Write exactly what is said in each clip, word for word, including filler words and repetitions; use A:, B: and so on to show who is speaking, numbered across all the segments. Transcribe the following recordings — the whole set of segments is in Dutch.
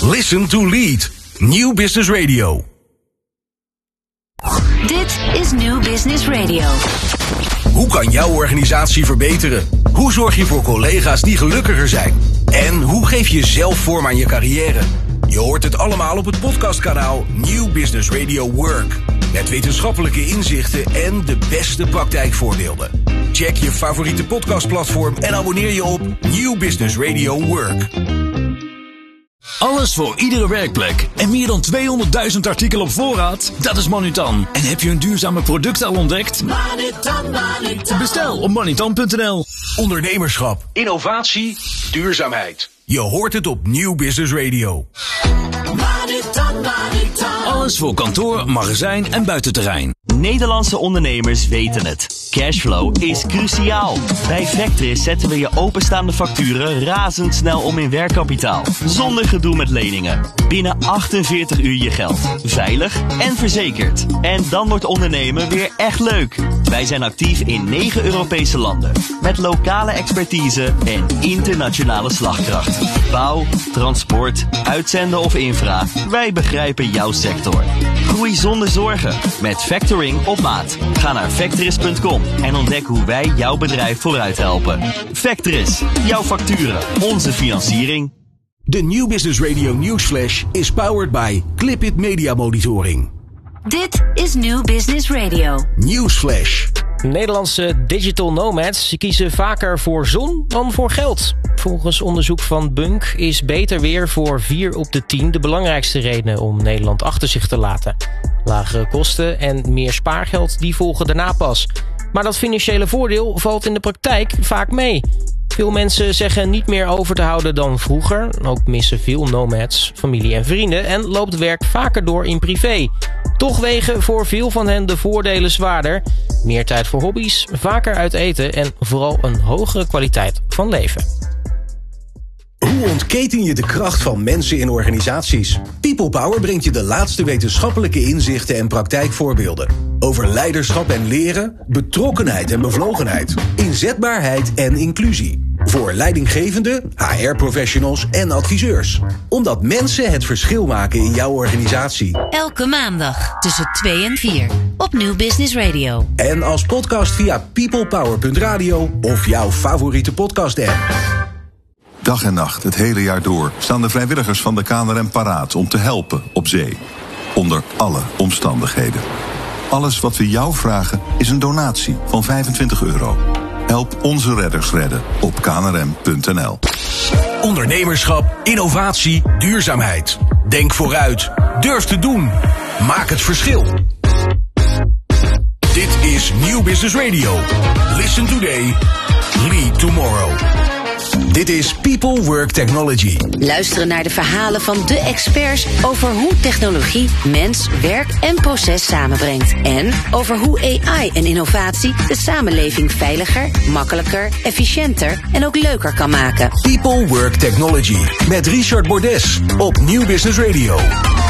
A: Listen to Lead. New Business Radio.
B: Dit is New Business Radio.
A: Hoe kan jouw organisatie verbeteren? Hoe zorg je voor collega's die gelukkiger zijn? En hoe geef je zelf vorm aan je carrière? Je hoort het allemaal op het podcastkanaal New Business Radio Work. Met wetenschappelijke inzichten en de beste praktijkvoorbeelden. Check je favoriete podcastplatform en abonneer je op New Business Radio Work.
C: Alles voor iedere werkplek en meer dan tweehonderdduizend artikelen op voorraad? Dat is Manutan. En heb je een duurzame product al ontdekt?
D: Manutan, Manutan.
C: Bestel op manutan punt n l.
A: Ondernemerschap, innovatie, duurzaamheid. Je hoort het op New Business Radio.
D: Manutan, Manutan.
C: Alles voor kantoor, magazijn en buitenterrein.
E: Nederlandse ondernemers weten het. Cashflow is cruciaal. Bij Vectris zetten we je openstaande facturen razendsnel om in werkkapitaal. Zonder gedoe met leningen. Binnen achtenveertig uur je geld. Veilig en verzekerd. En dan wordt ondernemen weer echt leuk. Wij zijn actief in negen Europese landen. Met lokale expertise en internationale slagkracht. Bouw, transport, uitzenden of infra. Wij begrijpen jouw sector. Groei zonder zorgen. Met factoring op maat. Ga naar Vectris punt com en ontdek hoe wij jouw bedrijf vooruit helpen. Vectris, jouw facturen, onze financiering.
A: De New Business Radio Newsflash is powered by Clipit Media Monitoring.
B: Dit is New Business Radio.
A: Newsflash.
F: Nederlandse digital nomads kiezen vaker voor zon dan voor geld. Volgens onderzoek van Bunk is beter weer voor vier op de tien de belangrijkste reden om Nederland achter zich te laten. Lagere kosten en meer spaargeld die volgen daarna pas. Maar dat financiële voordeel valt in de praktijk vaak mee. Veel mensen zeggen niet meer over te houden dan vroeger. Ook missen veel nomads familie en vrienden en loopt werk vaker door in privé. Toch wegen voor veel van hen de voordelen zwaarder. Meer tijd voor hobby's, vaker uit eten en vooral een hogere kwaliteit van leven.
A: Hoe ontketen je de kracht van mensen in organisaties? People Power brengt je de laatste wetenschappelijke inzichten en praktijkvoorbeelden. Over leiderschap en leren, betrokkenheid en bevlogenheid, inzetbaarheid en inclusie. Voor leidinggevende, H R-professionals en adviseurs. Omdat mensen het verschil maken in jouw organisatie.
B: Elke maandag tussen twee en vier op New Business Radio.
A: En als podcast via people power punt radio of jouw favoriete podcast-app.
G: Dag en nacht, het hele jaar door, staan de vrijwilligers van de K N R M paraat om te helpen op zee. Onder alle omstandigheden. Alles wat we jou vragen is een donatie van vijfentwintig euro. Help onze redders redden op k n r m punt n l.
A: Ondernemerschap, innovatie, duurzaamheid. Denk vooruit. Durf te doen. Maak het verschil. Dit is New Business Radio. Listen today. Lead tomorrow. Dit is People Work Technology.
B: Luisteren naar de verhalen van de experts over hoe technologie mens, werk en proces samenbrengt. En over hoe A I en innovatie de samenleving veiliger, makkelijker, efficiënter en ook leuker kan maken.
A: People Work Technology met Richard Bordes op New Business Radio.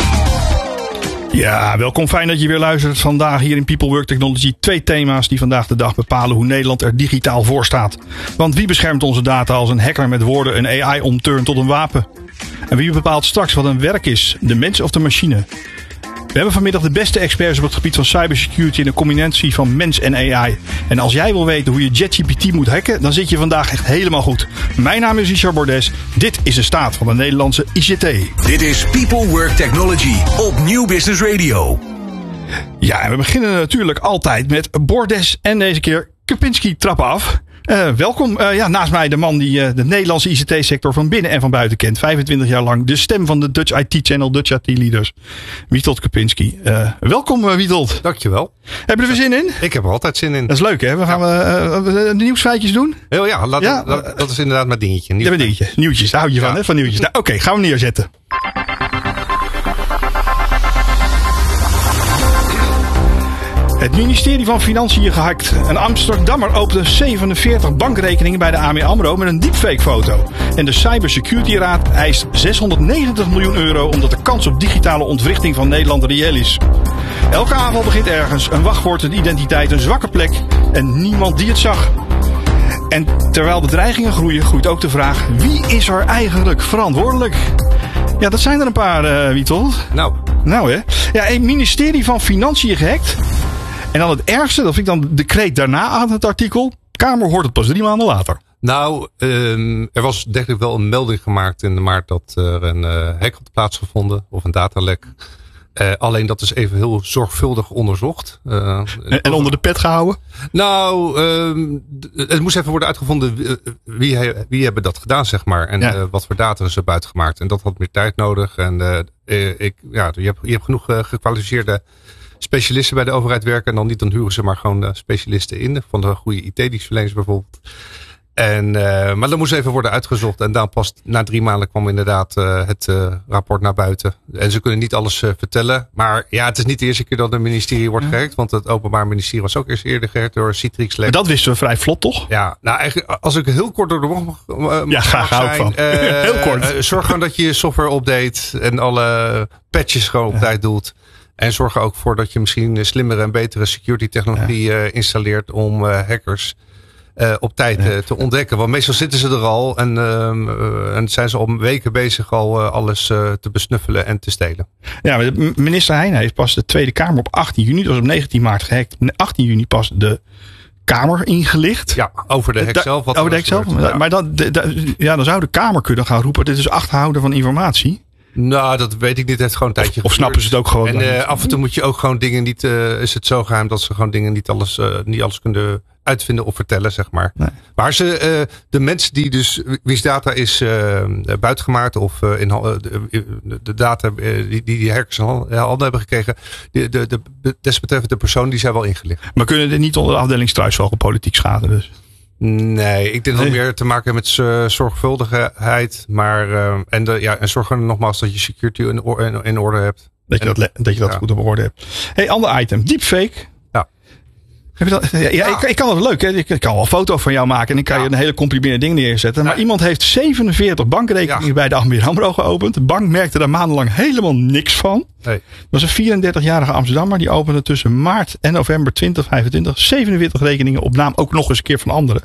H: Ja, welkom. Fijn dat je weer luistert. Vandaag hier in People Work Technology. Twee thema's die vandaag de dag bepalen hoe Nederland er digitaal voor staat. Want wie beschermt onze data als een hacker met woorden een A I omturnt tot een wapen? En wie bepaalt straks wat een werk is? De mens of de machine? We hebben vanmiddag de beste experts op het gebied van cybersecurity in een combinatie van mens en A I. En als jij wil weten hoe je ChatGPT moet hacken, dan zit je vandaag echt helemaal goed. Mijn naam is Richard Bordes. Dit is de staat van de Nederlandse I C T.
A: Dit is People Work Technology op New Business Radio.
H: Ja, en we beginnen natuurlijk altijd met Bordes en deze keer Kempinski trappen af. Uh, welkom. Uh, ja, naast mij de man die uh, de Nederlandse I C T-sector van binnen en van buiten kent. vijfentwintig jaar lang de stem van de Dutch I T-channel, Dutch I T-leaders. Witold Kempinski. Uh, welkom uh, Witold.
I: Dankjewel.
H: Heb je er weer zin in?
I: Ik heb er altijd zin in.
H: Dat is leuk hè? We gaan ja. uh, uh, nieuwsfeitjes doen.
I: Heel ja, laat,
H: ja?
I: Dat, dat is inderdaad mijn dingetje.
H: Ja, mijn dingetje. Nieuwtjes, daar hou je ja. van hè? Van nieuwtjes. Nou, oké, okay, gaan we neerzetten. Het ministerie van Financiën gehackt. Een Amsterdammer opende zevenenveertig bankrekeningen bij de A B N AMRO met een deepfake-foto. En de Cybersecurity Raad eist zeshonderdnegentig miljoen euro omdat de kans op digitale ontwrichting van Nederland reëel is. Elke aanval begint ergens. Een wachtwoord, een identiteit, een zwakke plek en niemand die het zag. En terwijl bedreigingen groeien, groeit ook de vraag: wie is er eigenlijk verantwoordelijk? Ja, dat zijn er een paar, uh, Wietel.
I: Nou.
H: Nou hè. Ja, het ministerie van Financiën gehackt. En dan het ergste, dat vind ik dan de decreet daarna aan het artikel. Kamer hoort het pas drie maanden later.
I: Nou, um, er was denk ik wel een melding gemaakt in de maart dat er een uh, hack had plaatsgevonden. Of een datalek. Uh, alleen dat is even heel zorgvuldig onderzocht. Uh,
H: en, en onder de pet gehouden?
I: Nou, uh, het moest even worden uitgevonden wie, wie, wie hebben dat gedaan, zeg maar. En ja. uh, wat voor data is er buiten gemaakt. En dat had meer tijd nodig. En uh, ik, ja, je, hebt, je hebt genoeg uh, gekwalificeerde specialisten bij de overheid werken. En dan niet, dan huren ze maar gewoon uh, specialisten in. Van de goede I T-dienstverleners bijvoorbeeld. En, uh, maar dat moest even worden uitgezocht. En dan pas na drie maanden kwam inderdaad uh, het uh, rapport naar buiten. En ze kunnen niet alles uh, vertellen. Maar ja, het is niet de eerste keer dat een ministerie wordt gehackt. Want het Openbaar Ministerie was ook eerst eerder gehackt door Citrix Lek.
H: Maar dat wisten we vrij vlot, toch?
I: Ja, nou eigenlijk, als ik heel kort door de bocht mag, uh,
H: ja, graag hou ik van.
I: Uh,
H: heel kort.
I: Uh, zorg gewoon dat je je software update en alle patches gewoon op ja. tijd doet. En zorg er ook voor dat je misschien slimmere en betere security technologie ja. uh, installeert om uh, hackers Uh, op tijd uh, te ontdekken. Want meestal zitten ze er al en, uh, uh, en zijn ze al weken bezig al uh, alles uh, te besnuffelen en te stelen.
H: Ja, minister Heijnen heeft pas de Tweede Kamer op achttien juni, dat was op negentien maart gehackt, achttien juni pas de Kamer ingelicht.
I: Ja, over de hack
H: da,
I: zelf. Wat
H: over de hack zelf. Ja. Maar dan, de, de, ja, dan zou de Kamer kunnen gaan roepen, dit is achterhouden van informatie.
I: Nou, dat weet ik niet. Het heeft gewoon een tijdje
H: Of, of snappen ze het ook gewoon?
I: En uh, af en toe moet je ook gewoon dingen niet, uh, is het zo geheim dat ze gewoon dingen niet alles, uh, niet alles kunnen uitvinden of vertellen, zeg maar. Nee. Maar ze, uh, de mensen die dus, wie's data is uh, buitgemaakt of uh, in, uh, de, de data uh, die die hackers in handen hebben gekregen, de, de, de desbetreffende persoon, die zijn wel ingelicht.
H: Maar kunnen dit niet onder de afdeling struisvogelpolitiek schade dus?
I: Nee, ik denk dat het meer te maken heeft met uh, zorgvuldigheid. Maar, uh, en, de, ja, en zorg er nogmaals dat je security in, in, in orde hebt.
H: Dat je
I: en,
H: dat, dat, je dat ja. goed op orde hebt. Hey, ander item. Deepfake.
I: Ja.
H: Heb je dat? Ja, ja. Ik, ik kan het leuk. Hè? Ik kan wel een foto van jou maken. En ik kan ja. je een hele comprimeerde ding neerzetten. Maar ja. iemand heeft zevenenveertig bankrekeningen ja. bij de A B N AMRO geopend. De bank merkte daar maandenlang helemaal niks van.
I: Nee.
H: Dat was een vierendertigjarige Amsterdammer. Die opende tussen maart en november twintig vijfentwintig zevenenveertig rekeningen op naam ook nog eens een keer van anderen.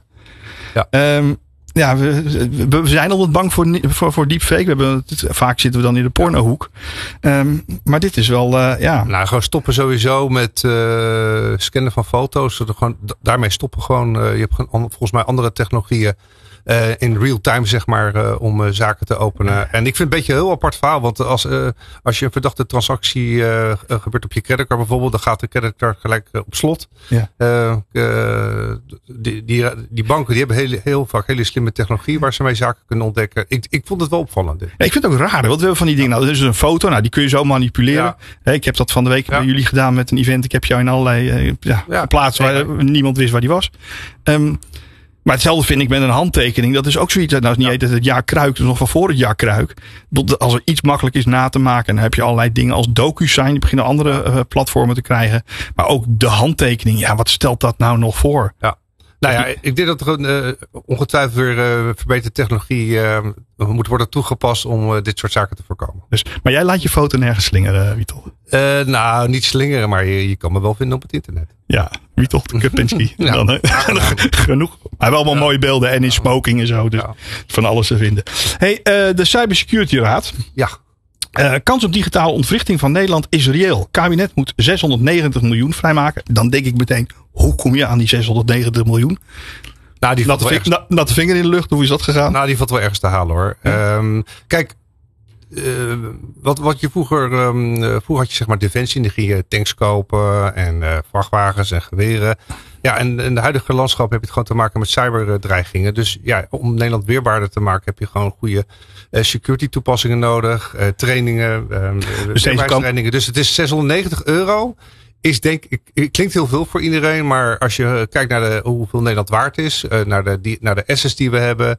H: Ja, um, ja we, we, we zijn altijd bang voor, voor, voor deepfake. We hebben, vaak zitten we dan in de pornohoek. Um, maar dit is wel, uh, ja.
I: Nou, gewoon stoppen sowieso met uh, scannen van foto's. Gewoon, daarmee stoppen gewoon. Uh, je hebt gewoon, volgens mij andere technologieën. Uh, in real time, zeg maar, uh, om uh, zaken te openen. En ik vind het een beetje een heel apart verhaal. Want als, uh, als je een verdachte transactie uh, gebeurt op je creditcard bijvoorbeeld, dan gaat de creditcard gelijk uh, op slot.
H: Ja.
I: Uh, uh, die, die, die banken die hebben heel, heel vaak hele slimme technologie waar ze mee zaken kunnen ontdekken. Ik, ik vond het wel opvallend. Dit.
H: Ja, ik vind het ook raar. Want we hebben van die dingen. Nou, dat is een foto. Nou, die kun je zo manipuleren. Ja. Hey, ik heb dat van de week ja. bij jullie gedaan met een event. Ik heb jou in allerlei uh, ja, ja. plaatsen waar ja. niemand wist waar die was. Um, Maar hetzelfde vind ik met een handtekening. Dat is ook zoiets. Nou, is niet ja. het jaar Kruik, dus nog van voor het jaar Kruik. Als er iets makkelijk is na te maken, dan heb je allerlei dingen als DocuSign. Die beginnen andere uh, platformen te krijgen. Maar ook de handtekening. Ja, wat stelt dat nou nog voor?
I: Ja. Nou ja, ik denk dat er een, uh, ongetwijfeld weer uh, verbeterde technologie uh, moet worden toegepast om uh, dit soort zaken te voorkomen.
H: Dus, maar jij laat je foto nergens slingeren, Wietel?
I: Uh, nou, niet slingeren, maar je, je kan me wel vinden op het internet.
H: Ja, Wietel, de Kupinski. ja. Dan, uh, genoeg. Hij heeft allemaal ja. mooie beelden en in smoking en zo. Dus ja. van alles te vinden. Hey, uh, de Cybersecurity Raad.
I: Ja.
H: Uh, kans op digitale ontwrichting van Nederland is reëel. Kabinet moet zeshonderdnegentig miljoen vrijmaken. Dan denk ik meteen, hoe kom je aan die zeshonderdnegentig miljoen?
I: Nou, die
H: natte, ving, na, natte vinger in de lucht, hoe is dat gegaan?
I: Nou, die valt wel ergens te halen hoor. Ja. Um, kijk, uh, wat, wat je vroeger, um, vroeger had je zeg maar defensie, dan ging je tanks kopen en uh, vrachtwagens en geweren. Ja, en in de huidige landschap heb je het gewoon te maken met cyberdreigingen. Dus ja, om Nederland weerbaarder te maken heb je gewoon goede uh, security toepassingen nodig. Uh, trainingen, um,
H: dus,
I: trainingen. Dus het is zeshonderdnegentig euro. Is denk ik, klinkt heel veel voor iedereen. Maar als je kijkt naar de, hoeveel Nederland waard is. Uh, naar, de, die, naar de assets die we hebben.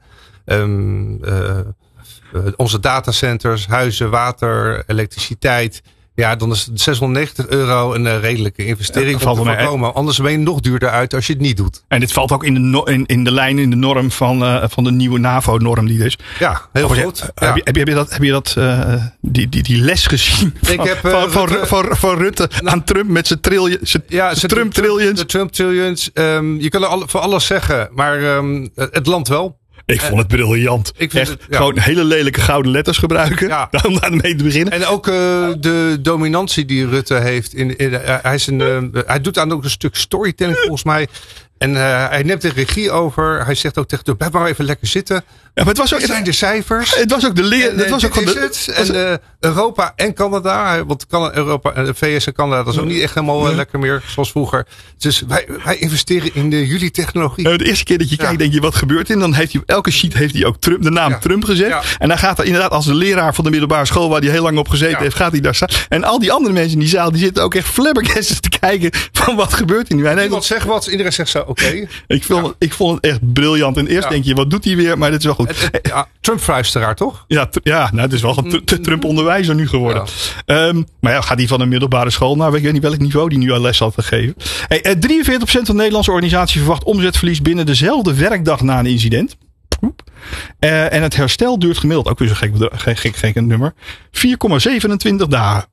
I: Um, uh, uh, onze datacenters, huizen, water, elektriciteit. Ja, dan is zeshonderdnegentig euro een uh, redelijke investering ja, om te voorkomen. Anders ben je nog duurder uit als je het niet doet.
H: En dit valt ook in de, no- in, in de lijn, in de norm van, uh, van de nieuwe NAVO-norm die er is.
I: Ja, heel of, goed.
H: Ja. Heb, je, heb, je, heb je dat, heb je dat uh, die, die, die les gezien van,
I: Ik heb, uh,
H: van, van,
I: Rutte,
H: van, van Rutte nou, aan Trump met zijn trillion, ja, Trump-trillions?
I: De Trump-trillions. Um, je kan er alle, voor alles zeggen, maar um, het landt wel.
H: Ik vond het briljant. Ik vind Echt, het, ja. Gewoon hele lelijke gouden letters gebruiken. Ja. Om daarmee te beginnen.
I: En ook uh, de dominantie die Rutte heeft. In, in, uh, hij, is een, uh, hij doet aan ook een stuk storytelling volgens mij. En uh, hij neemt de regie over. Hij zegt ook tegen de blijf maar even lekker zitten.
H: Ja, maar het was ook,
I: dit zijn de cijfers.
H: Het was ook de leer.
I: En, het was ook is de, het. En uh, Europa en Canada. Want Europa, de V S en Canada, dat is ook niet echt helemaal uh, lekker meer zoals vroeger. Dus wij, wij investeren in de jullie technologie.
H: Uh, de eerste keer dat je ja. kijkt, denk je wat gebeurt er? En dan heeft hij op elke sheet heeft hij ook Trump, de naam ja. Trump gezet. Ja. En dan gaat er inderdaad als de leraar van de middelbare school waar hij heel lang op gezeten ja. heeft, gaat hij daar staan. En al die andere mensen in die zaal, die zitten ook echt flabbergasted te kijken van wat gebeurt er nu.
I: Niemand dat... zegt wat, iedereen zegt zo, oké. Okay.
H: Ik, ja. ik vond het echt briljant. En eerst ja. denk je, wat doet hij weer? Maar dat is wel goed.
I: Het, het, ja, Trump-fluisteraar, toch?
H: Ja, t- ja nou, het is wel een t- Trump-onderwijzer nu geworden. Ja. Um, maar ja, gaat hij van een middelbare school naar, ik weet niet welk niveau die nu al les had gegeven. Hey, uh, drieënveertig procent van de Nederlandse organisatie verwacht omzetverlies binnen dezelfde werkdag na een incident. Uh, en het herstel duurt gemiddeld, ook weer zo'n gek, gek, gek, gek nummer, vier komma zevenentwintig dagen.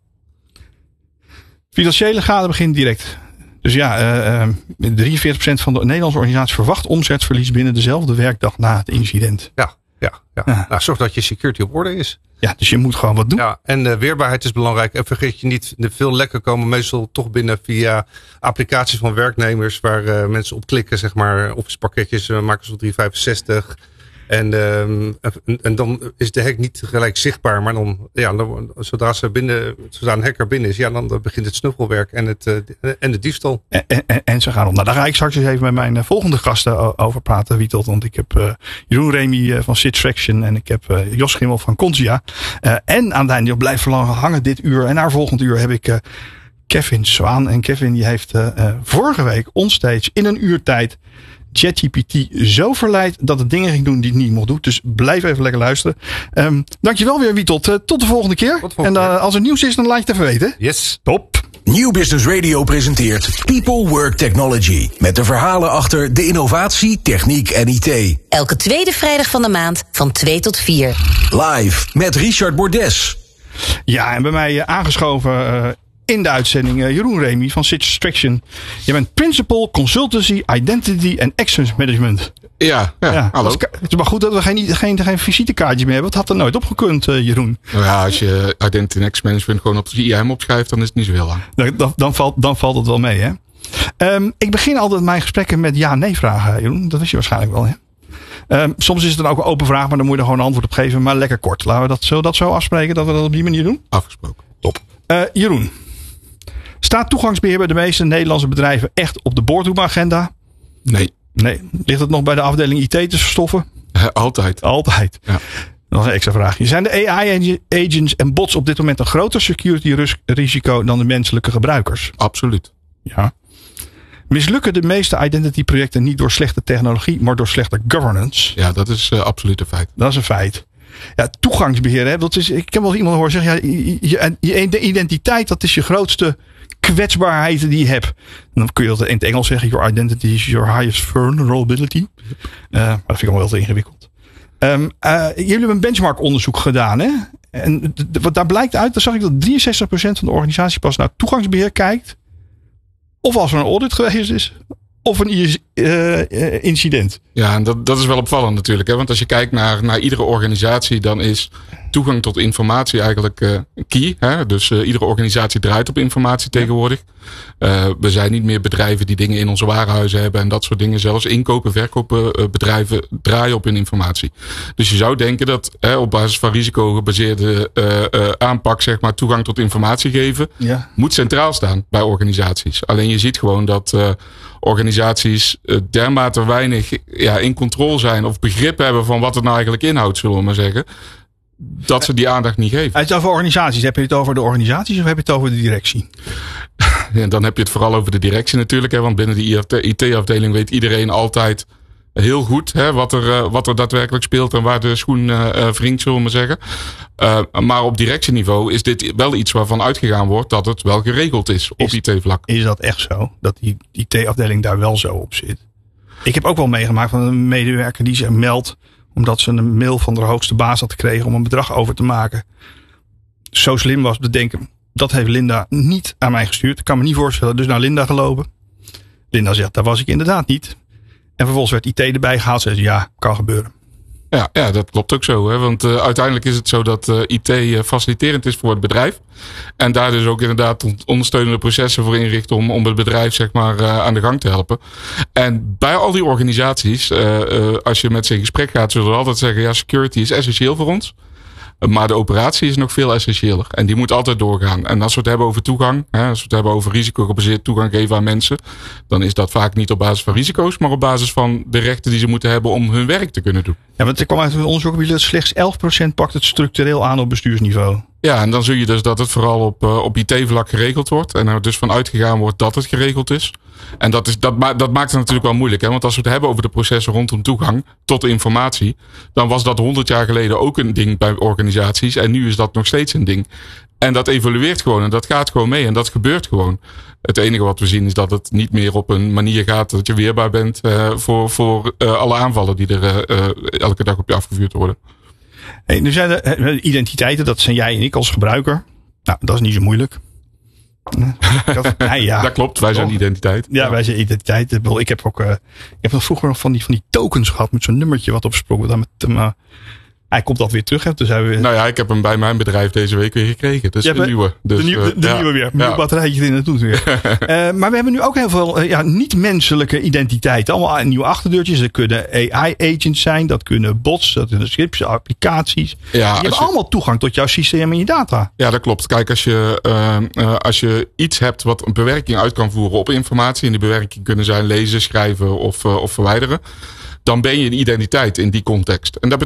H: Financiële schade begint direct. Dus ja, uh, uh, drieënveertig procent van de Nederlandse organisatie verwacht omzetverlies binnen dezelfde werkdag na het incident.
I: Ja, ja, ja. ja. Nou, zorg dat je security op orde is.
H: Ja, dus je moet gewoon wat doen.
I: Ja, en uh, weerbaarheid is belangrijk. En vergeet je niet, de veel lekken komen meestal toch binnen via applicaties van werknemers waar uh, mensen op klikken, zeg maar, Office pakketjes, uh, Microsoft driehonderdvijfenzestig. En, um, en, en dan is de hack niet gelijk zichtbaar. Maar dan, ja, dan, zodra, ze binnen, zodra een hacker binnen is, ja, dan begint het snuffelwerk en, het, uh, en de diefstal.
H: En, en, en ze gaan om. Nou, daar ga ik straks eens even met mijn volgende gasten over praten, Witold. Want ik heb uh, Jeroen Remy uh, van Sittraction en ik heb uh, Jos Schimmel van Consia. Uh, en aan het einde blijft hangen dit uur. En naar volgend uur heb ik uh, Kevin Zwaan. En Kevin die heeft uh, uh, vorige week onstage in een uur tijd ChatGPT zo verleid dat het dingen ging doen die het niet mocht doen. Dus blijf even lekker luisteren. Um, dankjewel weer, Witold. Uh, tot de volgende keer. De volgende en uh, als er nieuws is, dan laat je het even weten.
I: Yes.
H: Top.
A: Nieuw Business Radio presenteert People Work Technology. Met de verhalen achter de innovatie, techniek en I T.
B: Elke tweede vrijdag van de maand van twee tot vier.
A: Live met Richard Bordes.
H: Ja, en bij mij uh, aangeschoven uh, in de uitzending uh, Jeroen Remy van Sittraction. Je bent Principal Consultancy, Identity en Access Management.
J: Ja, ja, ja hallo.
H: Het is maar goed dat we geen, geen, geen visitekaartje meer hebben. Het had er nooit opgekund, uh, Jeroen.
J: Nou ja, als je Identity en Access Management gewoon op de I A M opschrijft, dan is het niet zo heel lang.
H: Dan, dan, dan, valt, dan valt het wel mee, hè? Um, ik begin altijd mijn gesprekken met ja-nee vragen, Jeroen. Dat wist je waarschijnlijk wel, hè? Um, soms is het dan ook een open vraag, maar dan moet je er gewoon een antwoord op geven. Maar lekker kort. Laten we dat zo, dat zo afspreken, dat we dat op die manier doen?
J: Afgesproken.
H: Top. Uh, Jeroen. Staat toegangsbeheer bij de meeste Nederlandse bedrijven echt op de boardroomagenda?
J: Nee.
H: Nee. Ligt het nog bij de afdeling I T te verstoffen?
J: Uh, altijd.
H: Altijd. Ja. Nog een extra vraagje. Zijn de A I-agents en bots op dit moment een groter security risico dan de menselijke gebruikers?
J: Absoluut.
H: Ja. Mislukken de meeste identity projecten niet door slechte technologie, maar door slechte governance?
J: Ja, dat is uh, absoluut een feit.
H: Dat is een feit. Ja, toegangsbeheer. Hè, dat is, ik heb wel eens iemand horen zeggen, ja, je, je, je identiteit, dat is je grootste kwetsbaarheid die je hebt. En dan kun je dat in het Engels zeggen, your identity is your highest vulnerability. Uh, maar dat vind ik allemaal wel te ingewikkeld. Um, uh, jullie hebben een benchmark onderzoek gedaan. Hè? En d- d- wat daar blijkt uit, dan zag ik dat drieënzestig procent van de organisatie pas naar toegangsbeheer kijkt. Of als er een audit geweest is. Of een uh, incident.
J: Ja, en dat, dat is wel opvallend natuurlijk. Hè? Want als je kijkt naar, naar iedere organisatie, dan is toegang tot informatie eigenlijk uh, key. Hè? Dus uh, iedere organisatie draait op informatie tegenwoordig. Uh, we zijn niet meer bedrijven die dingen in onze warenhuizen hebben en dat soort dingen. Zelfs inkopen, verkopen uh, bedrijven draaien op hun informatie. Dus je zou denken dat hè, op basis van risico gebaseerde uh, uh, aanpak, zeg maar, toegang tot informatie geven, ja, moet centraal staan bij organisaties. Alleen je ziet gewoon dat uh, organisaties uh, dermate weinig ja, in controle zijn of begrip hebben van wat het nou eigenlijk inhoudt, zullen we maar zeggen, dat ze die aandacht niet geven.
H: Als je het over organisaties, heb je het over de organisaties of heb je het over de directie?
J: Ja, dan heb je het vooral over de directie natuurlijk. Hè, want binnen de I T-afdeling weet iedereen altijd heel goed hè, wat, er, uh, wat er daadwerkelijk speelt en waar de schoen uh, wringt, zullen we maar zeggen. Uh, maar op directieniveau is dit wel iets waarvan uitgegaan wordt dat het wel geregeld is op is, I T-vlak.
H: Is dat echt zo? Dat die I T-afdeling daar wel zo op zit? Ik heb ook wel meegemaakt van een medewerker die zich meldt omdat ze een mail van de hoogste baas had gekregen om een bedrag over te maken. Zo slim was te denken, dat heeft Linda niet aan mij gestuurd. Ik kan me niet voorstellen. Dus naar Linda gelopen. Linda zegt, daar was ik inderdaad niet. En vervolgens werd I T erbij gehaald. Ze zei, ja, kan gebeuren.
J: Ja, ja, dat klopt ook zo. Hè? Want uh, uiteindelijk is het zo dat uh, I T uh, faciliterend is voor het bedrijf. En daar dus ook inderdaad ondersteunende processen voor inrichten om, om het bedrijf zeg maar uh, aan de gang te helpen. En bij al die organisaties, uh, uh, als je met ze in gesprek gaat, zullen we altijd zeggen, ja, security is essentieel voor ons. Maar de operatie is nog veel essentiëler. En die moet altijd doorgaan. En als we het hebben over toegang, hè, als we het hebben over risicogebaseerd toegang geven aan mensen, dan is dat vaak niet op basis van risico's, maar op basis van de rechten die ze moeten hebben om hun werk te kunnen doen.
H: Ja, want er kwam uit een onderzoek dat slechts elf procent pakt het structureel aan op bestuursniveau.
J: Ja, en dan zie je dus dat het vooral op, uh, op I T-vlak geregeld wordt. En er dus van uitgegaan wordt dat het geregeld is. En dat, is, dat, ma- dat maakt het natuurlijk wel moeilijk. Hè? Want als we het hebben over de processen rondom toegang tot de informatie, dan was dat honderd jaar geleden ook een ding bij organisaties. En nu is dat nog steeds een ding. En dat evolueert gewoon en dat gaat gewoon mee. En dat gebeurt gewoon. Het enige wat we zien is dat het niet meer op een manier gaat dat je weerbaar bent uh, voor, voor uh, alle aanvallen die er uh, elke dag op je afgevuurd worden.
H: Hey, nu zijn er identiteiten, dat zijn jij en ik als gebruiker. Nou, dat is niet zo moeilijk. Dat, nee, ja.
J: Dat klopt, wij zijn oh. identiteit.
H: Ja, wij zijn identiteit. Ik heb ook, uh, ik heb nog vroeger nog van die, van die tokens gehad met zo'n nummertje wat opsprong. Dan met, uh, hij komt alweer terug. Hè, dus hij weer...
J: Nou ja, ik heb hem bij mijn bedrijf deze week weer gekregen. Dus de nieuwe. Dus,
H: de, nieuw, de, de ja. nieuwe weer. Nieuw ja. batterijtje in het doet weer. uh, maar we hebben nu ook heel veel uh, ja, niet-menselijke identiteiten. Allemaal nieuwe achterdeurtjes. Dat kunnen A I-agents zijn. Dat kunnen bots. Dat kunnen scripts, applicaties. Ja, die hebben je... allemaal toegang tot jouw systeem en je data.
J: Ja, dat klopt. Kijk, als je, uh, uh, als je iets hebt wat een bewerking uit kan voeren op informatie. En die bewerking kunnen zijn lezen, schrijven of, uh, of verwijderen. Dan ben je een identiteit in die context. En dat